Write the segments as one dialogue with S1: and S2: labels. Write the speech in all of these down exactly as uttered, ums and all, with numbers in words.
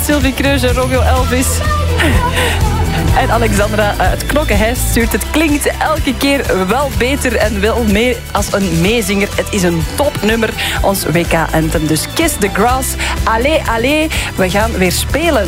S1: Sylvie Kreusch en Romeo Elvis. En Alexandra uit Knokkenheist stuurt: het klinkt elke keer wel beter en wel meer als een meezinger. Het is een topnummer, ons W K-anthem. Dus Kiss the Grass. Allee, allee, we gaan weer spelen.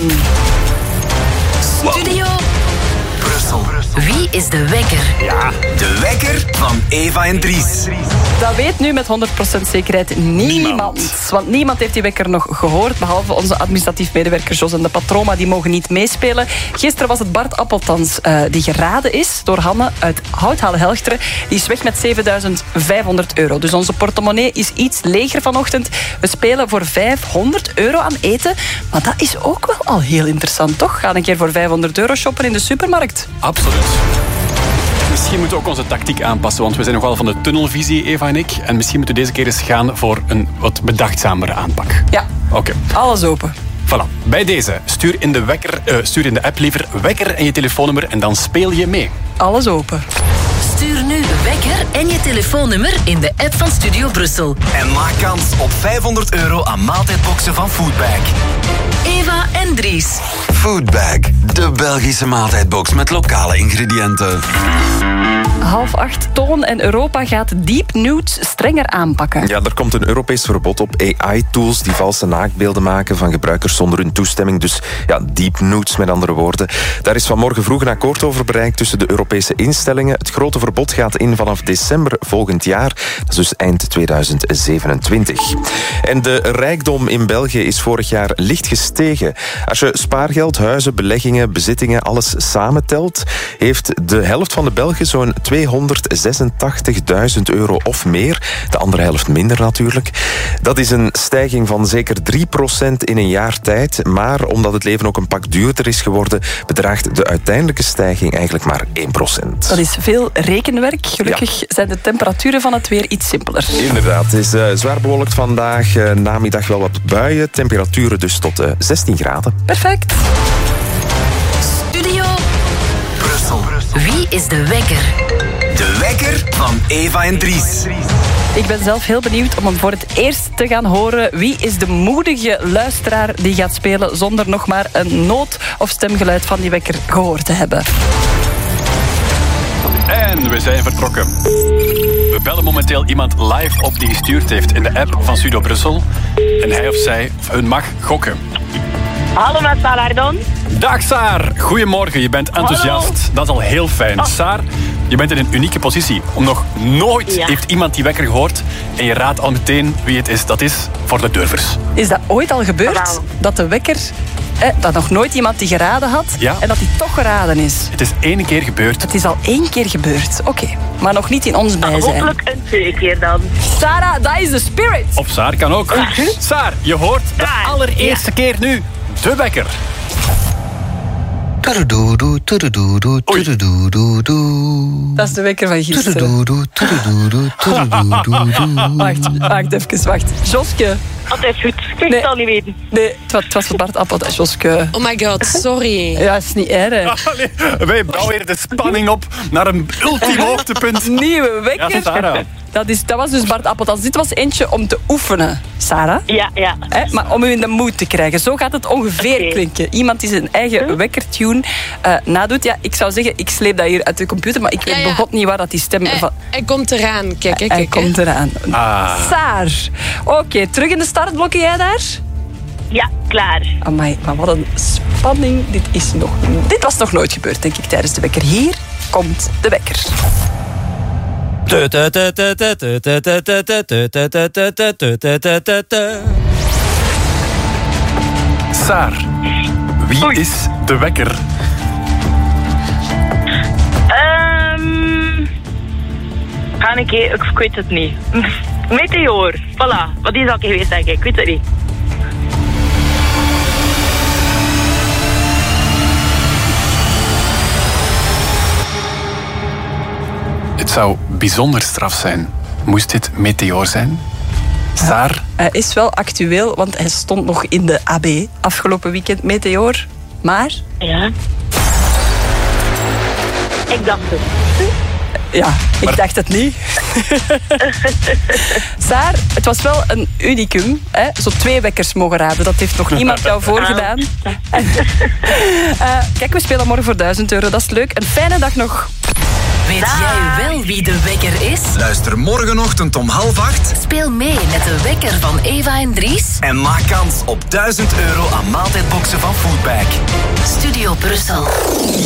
S2: Studio Brussel. Wie is de wekker?
S3: Ja, de wekker van Eva en Dries.
S1: Dat weet nu met honderd procent zekerheid niemand. niemand. Want niemand heeft die wekker nog gehoord, behalve onze administratief medewerker Jos en de Patroma. Die mogen niet meespelen. Gisteren was het Bart Appeltans uh, die geraden is door Hanne uit Houthalen-Helchteren. Die is weg met zevenduizend vijfhonderd euro. Dus onze portemonnee is iets leger vanochtend. We spelen voor vijfhonderd euro aan eten. Maar dat is ook wel al heel interessant, toch? Ga een keer voor vijfhonderd euro shoppen in de supermarkt.
S4: Absoluut. Misschien moeten we ook onze tactiek aanpassen, want we zijn nogal van de tunnelvisie, Eva en ik. En misschien moeten we deze keer eens gaan voor een wat bedachtzamere aanpak.
S1: Ja,
S4: oké. Okay.
S1: Alles open.
S4: Voilà. Bij deze, stuur in de wekker, uh, stuur in de app liever wekker en je telefoonnummer en dan speel je mee.
S1: Alles open.
S2: Stuur nu wekker en je telefoonnummer in de app van Studio Brussel.
S3: En maak kans op vijfhonderd euro aan maaltijdboxen van Foodbag.
S2: Eva en Dries.
S3: Foodbag, de Belgische maaltijdbox met lokale ingrediënten.
S1: Half acht, Toon en Europa gaat deep nudes strenger aanpakken.
S5: Ja, er komt een Europees verbod op A I-tools die valse naaktbeelden maken van gebruikers zonder hun toestemming. Dus ja, deep nudes met andere woorden. Daar is vanmorgen vroeg een akkoord over bereikt tussen de Europese instellingen. Het grote verbod gaat in vanaf december volgend jaar. Dat is dus eind tweeduizend zevenentwintig. En de rijkdom in België is vorig jaar licht gestegen. Als je spaargeld, huizen, beleggingen, bezittingen, alles samentelt, heeft de helft van de Belgen zo'n tweehonderdzesentachtigduizend euro of meer. De andere helft minder natuurlijk. Dat is een stijging van zeker drie procent in een jaar tijd. Maar omdat het leven ook een pak duurder is geworden, bedraagt de uiteindelijke stijging eigenlijk maar één procent.
S1: Dat is veel rekenwerk. Gelukkig ja. zijn de temperaturen van het weer iets simpeler.
S5: Inderdaad. Het is uh, zwaar bewolkt vandaag. Uh, namiddag wel wat buien. Temperaturen dus tot uh, zestien graden.
S1: Perfect.
S2: Studio Brussel. Wie is de wekker?
S3: De wekker van Eva en Dries.
S1: Ik ben zelf heel benieuwd om hem voor het eerst te gaan horen. Wie is de moedige luisteraar die gaat spelen zonder nog maar een noot of stemgeluid van die wekker gehoord te hebben?
S4: En we zijn vertrokken. We bellen momenteel iemand live op die gestuurd heeft in de app van Studio Brussel. En hij of zij of hun mag gokken.
S6: Hallo met Saar Ardon.
S4: Dag Saar, goedemorgen. Je bent enthousiast. Hallo. Dat is al heel fijn. Oh. Saar, je bent in een unieke positie. Om nog nooit ja. heeft iemand die wekker gehoord. En je raadt al meteen wie het is. Dat is voor de durvers.
S1: Is dat ooit al gebeurd? Wow. Dat de wekker... Eh, dat nog nooit iemand die geraden had.
S4: Ja.
S1: En dat die toch geraden is.
S4: Het is één keer gebeurd.
S1: Het is al één keer gebeurd. Oké. Okay. Maar nog niet in ons bijzijn.
S6: Hopelijk een tweede keer dan.
S1: Sarah, dat is de spirit.
S4: Of Saar kan ook. Uh-huh. Saar, je hoort de ja. allereerste ja. keer nu de wekker.
S1: Dat is de wekker van gisteren. Wacht, wacht even, wacht. Joske.
S6: Altijd goed, ik kan
S1: nee,
S6: het al niet weten.
S1: Nee, het was, het was van Bart Appel, Joske.
S7: Oh my god, sorry.
S1: Ja, het is niet erg.
S4: Ah, nee. Wij bouwen weer de spanning op naar een ultiem hoogtepunt.
S1: Nieuwe wekker.
S4: Ja, Sarah.
S1: Dat, is, dat was dus Bart Appeltans. Dit was eentje om te oefenen, Sarah.
S6: Ja, ja.
S1: He, maar om u in de mood te krijgen. Zo gaat het ongeveer okay. klinken. Iemand die zijn eigen huh? wekkertune uh, nadoet. Ja, ik zou zeggen, ik sleep dat hier uit de computer, maar ik weet ja, ja. begot niet waar dat die stem...
S7: Hij,
S1: van...
S7: hij komt eraan, kijk. kijk
S1: hij
S7: kijk,
S1: komt eraan.
S4: Ah.
S1: Saar. Oké, okay, terug in de startblokken, jij daar?
S6: Ja, klaar.
S1: Amai, maar wat een spanning. Dit, is nog, dit was nog nooit gebeurd, denk ik, tijdens de wekker. Hier komt de wekker.
S4: Saar, wie Oei. is de wekker?
S6: Um, ga ik, ik weet het niet. Meteor, voilà. Wat is dat geweest, denk ik? Ik weet het niet.
S4: Het zou bijzonder straf zijn. Moest dit Meteor zijn? Saar?
S1: Ja, hij is wel actueel, want hij stond nog in de A B afgelopen weekend, Meteor. Maar...
S6: Ja. Ik dacht het.
S1: Ja, ik
S4: Maar-
S1: dacht het niet. Saar, het was wel een unicum. Hè? Zo twee wekkers mogen raden. Dat heeft nog niemand jou voorgedaan. uh, kijk, we spelen morgen voor duizend euro. Dat is leuk. Een fijne dag nog.
S2: Weet jij wel wie de wekker is?
S3: Luister morgenochtend om half acht
S2: Speel mee met de wekker van Eva en Dries.
S3: en maak kans op duizend euro aan maaltijdboxen van Foodpack.
S2: Studio Brussel.